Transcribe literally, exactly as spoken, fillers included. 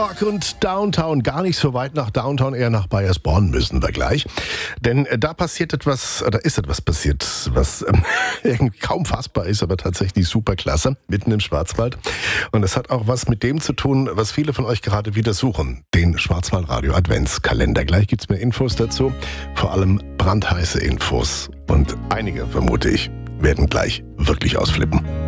Und Downtown, gar nicht so weit nach Downtown, eher nach Baiersbronn müssen wir gleich. Denn äh, da passiert etwas, da ist etwas passiert, was ähm, irgendwie kaum fassbar ist, aber tatsächlich super klasse, mitten im Schwarzwald. Und es hat auch was mit dem zu tun, was viele von euch gerade wieder suchen, den Schwarzwaldradio Adventskalender. Gleich gibt's mehr Infos dazu, vor allem brandheiße Infos. Und einige, vermute ich, werden gleich wirklich ausflippen.